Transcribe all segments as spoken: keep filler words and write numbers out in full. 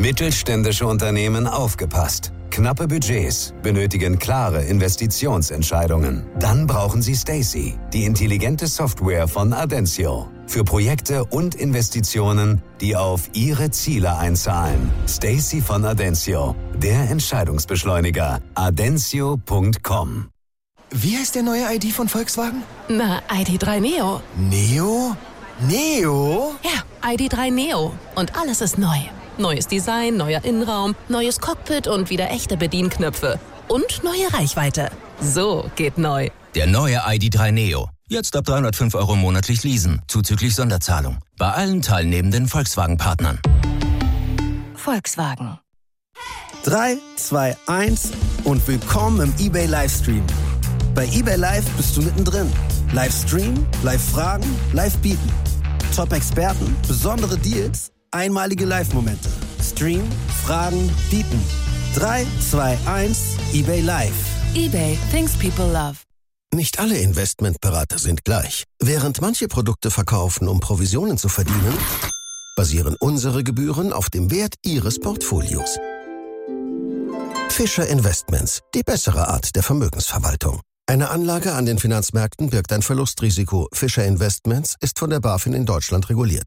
Mittelständische Unternehmen aufgepasst. Knappe Budgets benötigen klare Investitionsentscheidungen. Dann brauchen Sie Stacey, die intelligente Software von Adensio. Für Projekte und Investitionen, die auf Ihre Ziele einzahlen. Stacey von Adensio, der Entscheidungsbeschleuniger. adensio punkt com. Wie heißt der neue I D von Volkswagen? Na, I D drei Neo. Neo? Neo? Ja, I D drei Neo. Und alles ist neu. Neues Design, neuer Innenraum, neues Cockpit und wieder echte Bedienknöpfe. Und neue Reichweite. So geht neu. Der neue I D drei Neo. Jetzt ab dreihundertfünf Euro monatlich leasen, zuzüglich Sonderzahlung. Bei allen teilnehmenden Volkswagen-Partnern. Volkswagen. drei, zwei, eins und willkommen im eBay Livestream. Bei eBay Live bist du mittendrin. Livestream, Live-Fragen, Live-Bieten. Top-Experten, besondere Deals, einmalige Live-Momente. Stream, Fragen, Bieten. drei, zwei, eins, eBay Live. eBay, things people love. Nicht alle Investmentberater sind gleich. Während manche Produkte verkaufen, um Provisionen zu verdienen, basieren unsere Gebühren auf dem Wert Ihres Portfolios. Fischer Investments, die bessere Art der Vermögensverwaltung. Eine Anlage an den Finanzmärkten birgt ein Verlustrisiko. Fischer Investments ist von der BaFin in Deutschland reguliert.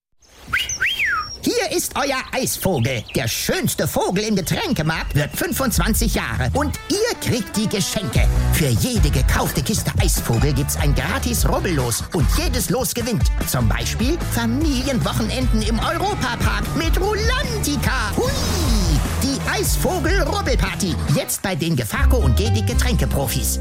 Hier ist euer Eisvogel. Der schönste Vogel im Getränkemarkt wird fünfundzwanzig Jahre. Und ihr kriegt die Geschenke. Für jede gekaufte Kiste Eisvogel gibt's ein gratis Rubbellos. Und jedes Los gewinnt. Zum Beispiel Familienwochenenden im Europapark mit Rulantica. Hui! Die Eisvogel-Rubbelparty. Jetzt bei den Gefaco und Gedi Getränkeprofis.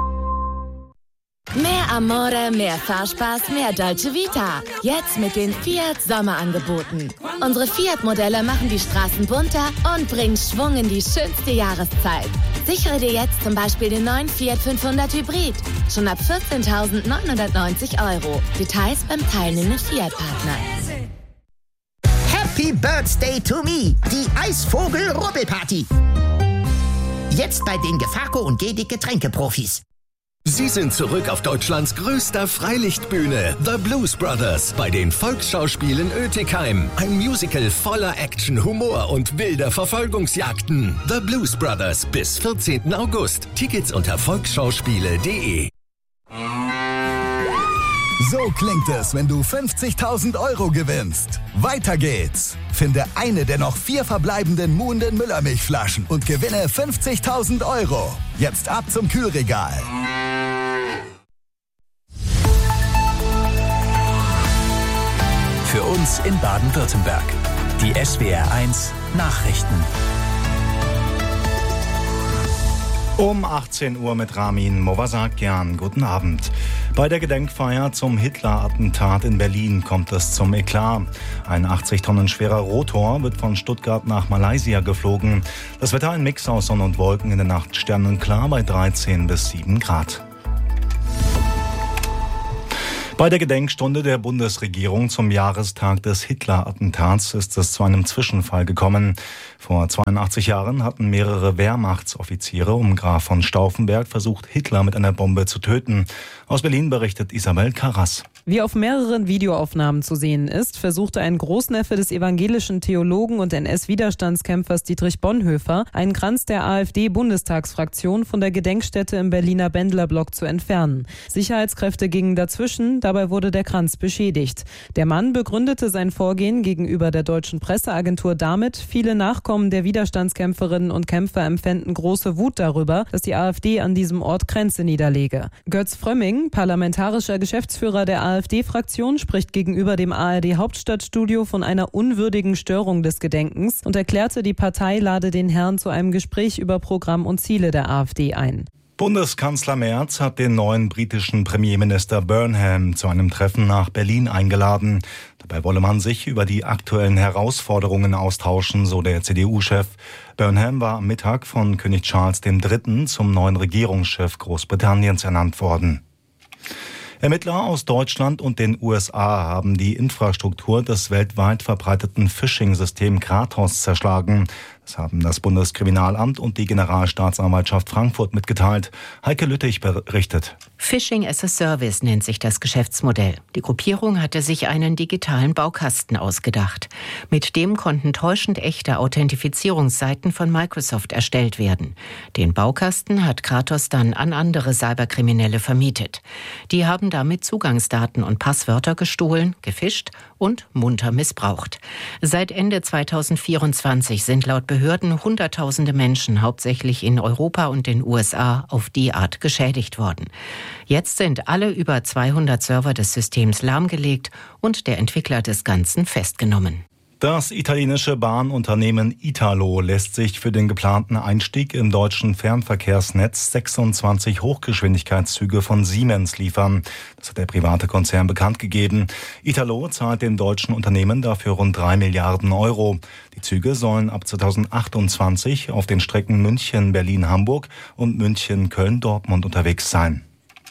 Mehr Amore, mehr Fahrspaß, mehr Dolce Vita. Jetzt mit den Fiat Sommerangeboten. Unsere Fiat-Modelle machen die Straßen bunter und bringen Schwung in die schönste Jahreszeit. Sichere dir jetzt zum Beispiel den neuen Fiat fünfhundert Hybrid. Schon ab vierzehntausendneunhundertneunzig Euro. Details beim teilnehmenden Fiat-Partner. Happy Birthday to me. Die Eisvogel-Rubbelparty. Jetzt bei den Gefaco und Gedi Getränkeprofis. Sie sind zurück auf Deutschlands größter Freilichtbühne, The Blues Brothers, bei den Volksschauspielen Oetikheim. Ein Musical voller Action, Humor und wilder Verfolgungsjagden. The Blues Brothers bis vierzehnten August. Tickets unter volksschauspiele punkt de. So klingt es, wenn du fünfzigtausend Euro gewinnst. Weiter geht's. Finde eine der noch vier verbleibenden Muhnden Müllermilchflaschen und gewinne fünfzigtausend Euro. Jetzt ab zum Kühlregal. Für uns in Baden-Württemberg. Die S W R eins Nachrichten. Um achtzehn Uhr mit Ramin Movasakian. Guten Abend. Bei der Gedenkfeier zum Hitler-Attentat in Berlin kommt es zum Eklat. Ein achtzig Tonnen schwerer Rotor wird von Stuttgart nach Malaysia geflogen. Das Wetter ein Mix aus Sonne und Wolken, in der Nacht sternenklar bei dreizehn bis sieben Grad. Bei der Gedenkstunde der Bundesregierung zum Jahrestag des Hitler-Attentats ist es zu einem Zwischenfall gekommen. Vor zweiundachtzig Jahren hatten mehrere Wehrmachtsoffiziere um Graf von Stauffenberg versucht, Hitler mit einer Bombe zu töten. Aus Berlin berichtet Isabel Karras. Wie auf mehreren Videoaufnahmen zu sehen ist, versuchte ein Großneffe des evangelischen Theologen und N S-Widerstandskämpfers Dietrich Bonhoeffer, einen Kranz der AfD-Bundestagsfraktion von der Gedenkstätte im Berliner Bendlerblock zu entfernen. Sicherheitskräfte gingen dazwischen, dabei wurde der Kranz beschädigt. Der Mann begründete sein Vorgehen gegenüber der deutschen Presseagentur damit, viele Nachkommen der Widerstandskämpferinnen und Kämpfer empfänden große Wut darüber, dass die AfD an diesem Ort Kränze niederlege. Götz Frömming, parlamentarischer Geschäftsführer der AfD-Fraktion, spricht gegenüber dem A R D-Hauptstadtstudio von einer unwürdigen Störung des Gedenkens und erklärte, die Partei lade den Herrn zu einem Gespräch über Programm und Ziele der AfD ein. Bundeskanzler Merz hat den neuen britischen Premierminister Burnham zu einem Treffen nach Berlin eingeladen. Dabei wolle man sich über die aktuellen Herausforderungen austauschen, so der C D U-Chef. Burnham war am Mittag von König Charles der Dritte zum neuen Regierungschef Großbritanniens ernannt worden. Ermittler aus Deutschland und den U S A haben die Infrastruktur des weltweit verbreiteten Phishing-Systems Kratos zerschlagen. Das haben das Bundeskriminalamt und die Generalstaatsanwaltschaft Frankfurt mitgeteilt. Heike Lüttich berichtet. Phishing as a Service nennt sich das Geschäftsmodell. Die Gruppierung hatte sich einen digitalen Baukasten ausgedacht. Mit dem konnten täuschend echte Authentifizierungsseiten von Microsoft erstellt werden. Den Baukasten hat Kratos dann an andere Cyberkriminelle vermietet. Die haben damit Zugangsdaten und Passwörter gestohlen, gefischt und munter missbraucht. Seit Ende zweitausendvierundzwanzig sind laut Behörden Hunderttausende Menschen, hauptsächlich in Europa und den U S A, auf die Art geschädigt worden. Jetzt sind alle über zweihundert Server des Systems lahmgelegt und der Entwickler des Ganzen festgenommen. Das italienische Bahnunternehmen Italo lässt sich für den geplanten Einstieg im deutschen Fernverkehrsnetz sechsundzwanzig Hochgeschwindigkeitszüge von Siemens liefern. Das hat der private Konzern bekannt gegeben. Italo zahlt dem deutschen Unternehmen dafür rund drei Milliarden Euro. Die Züge sollen ab zweitausendachtundzwanzig auf den Strecken München, Berlin, Hamburg und München, Köln, Dortmund unterwegs sein.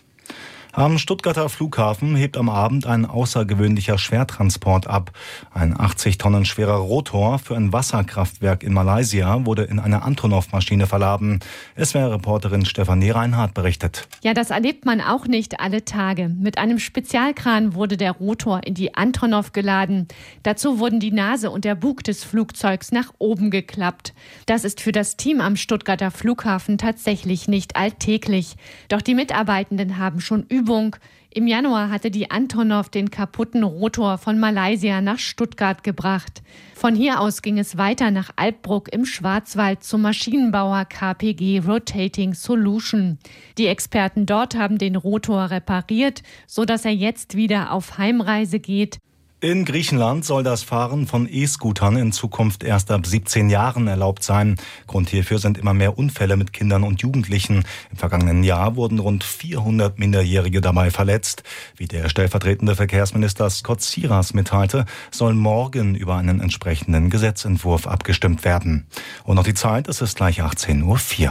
Am Stuttgarter Flughafen hebt am Abend ein außergewöhnlicher Schwertransport ab. Ein achtzig Tonnen schwerer Rotor für ein Wasserkraftwerk in Malaysia wurde in eine Antonov-Maschine verladen. S W R-Reporterin Stefanie Reinhardt berichtet. Ja, das erlebt man auch nicht alle Tage. Mit einem Spezialkran wurde der Rotor in die Antonov geladen. Dazu wurden die Nase und der Bug des Flugzeugs nach oben geklappt. Das ist für das Team am Stuttgarter Flughafen tatsächlich nicht alltäglich. Doch die Mitarbeitenden haben schon Übung. Im Januar hatte die Antonov den kaputten Rotor von Malaysia nach Stuttgart gebracht. Von hier aus ging es weiter nach Alpbruck im Schwarzwald zum Maschinenbauer K P G Rotating Solution. Die Experten dort haben den Rotor repariert, sodass er jetzt wieder auf Heimreise geht. In Griechenland soll das Fahren von E-Scootern in Zukunft erst ab siebzehn Jahren erlaubt sein. Grund hierfür sind immer mehr Unfälle mit Kindern und Jugendlichen. Im vergangenen Jahr wurden rund vierhundert Minderjährige dabei verletzt. Wie der stellvertretende Verkehrsminister Scott Siras mitteilte, soll morgen über einen entsprechenden Gesetzentwurf abgestimmt werden. Und noch die Zeit, es ist gleich achtzehn Uhr vier.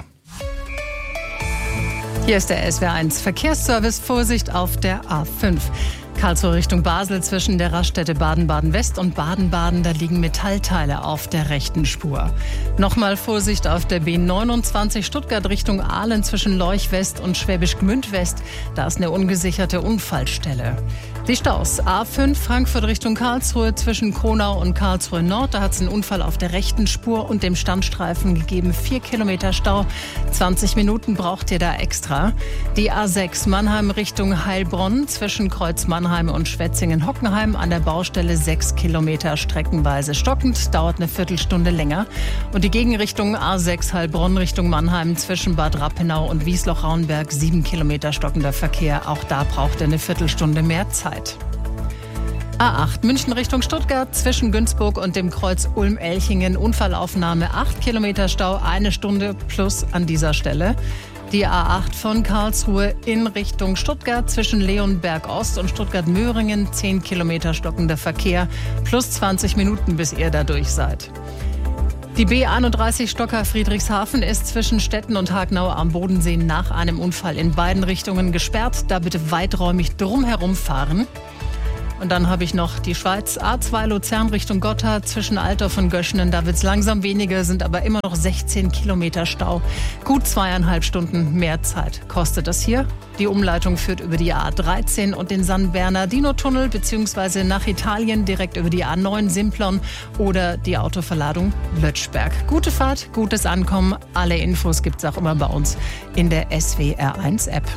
Hier ist der S W R eins Verkehrsservice. Vorsicht auf der A fünf. Karlsruhe Richtung Basel zwischen der Raststätte Baden-Baden-West und Baden-Baden, da liegen Metallteile auf der rechten Spur. Nochmal Vorsicht auf der B neunundzwanzig Stuttgart Richtung Aalen zwischen Leuch West und Schwäbisch Gmünd West. Da ist eine ungesicherte Unfallstelle. Die Staus A fünf Frankfurt Richtung Karlsruhe zwischen Kronau und Karlsruhe Nord. Da hat es einen Unfall auf der rechten Spur und dem Standstreifen gegeben. Vier Kilometer Stau. zwanzig Minuten braucht ihr da extra. Die A sechs Mannheim Richtung Heilbronn zwischen Kreuz Mannheim und Schwetzingen-Hockenheim an der Baustelle sechs Kilometer streckenweise stockend. Dauert eine Viertelstunde länger. Und die Gegenrichtung A sechs Heilbronn Richtung Mannheim zwischen Bad Rappenau und Wiesloch-Rauenberg sieben Kilometer stockender Verkehr. Auch da braucht ihr eine Viertelstunde mehr Zeit. A acht München Richtung Stuttgart zwischen Günzburg und dem Kreuz Ulm-Elchingen. Unfallaufnahme acht Kilometer Stau, eine Stunde plus an dieser Stelle. Die A acht von Karlsruhe in Richtung Stuttgart zwischen Leonberg Ost und Stuttgart-Möhringen. zehn Kilometer stockender Verkehr plus zwanzig Minuten, bis ihr da durch seid. Die B einunddreißig Stocker Friedrichshafen ist zwischen Stetten und Hagnau am Bodensee nach einem Unfall in beiden Richtungen gesperrt. Da bitte weiträumig drumherum fahren. Und dann habe ich noch die Schweiz A zwei Luzern Richtung Gotthard zwischen Altdorf und Göschenen. Da wird es langsam weniger, sind aber immer noch sechzehn Kilometer Stau. Gut zweieinhalb Stunden mehr Zeit kostet das hier. Die Umleitung führt über die A dreizehn und den San Bernardino-Tunnel beziehungsweise nach Italien direkt über die A neun Simplon oder die Autoverladung Lötschberg. Gute Fahrt, gutes Ankommen. Alle Infos gibt es auch immer bei uns in der S W R eins App.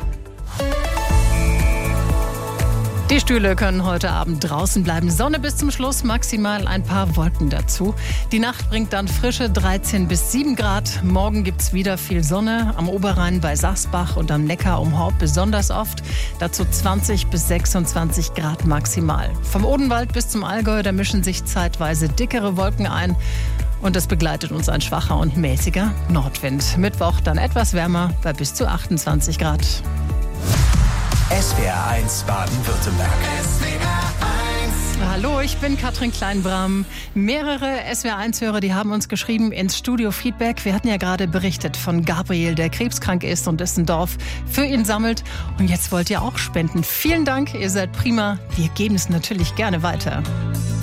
Die Stühle können heute Abend draußen bleiben. Sonne bis zum Schluss, maximal ein paar Wolken dazu. Die Nacht bringt dann frische dreizehn bis sieben Grad. Morgen gibt's wieder viel Sonne. Am Oberrhein bei Sachsbach und am Neckar um Horb besonders oft. Dazu zwanzig bis sechsundzwanzig Grad maximal. Vom Odenwald bis zum Allgäu, da mischen sich zeitweise dickere Wolken ein. Und es begleitet uns ein schwacher und mäßiger Nordwind. Mittwoch dann etwas wärmer bei bis zu achtundzwanzig Grad. S W R eins Baden-Württemberg. S W R eins. Hallo, ich bin Katrin Kleinbram. Mehrere S W R eins-Hörer, die haben uns geschrieben ins Studio-Feedback. Wir hatten ja gerade berichtet von Gabriel, der krebskrank ist und dessen Dorf für ihn sammelt. Und jetzt wollt ihr auch spenden. Vielen Dank, ihr seid prima. Wir geben es natürlich gerne weiter.